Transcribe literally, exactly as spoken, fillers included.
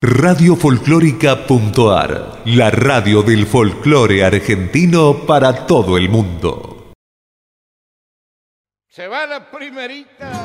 Radio Folclórica.ar, la radio del folclore argentino para todo el mundo. Se va la primerita.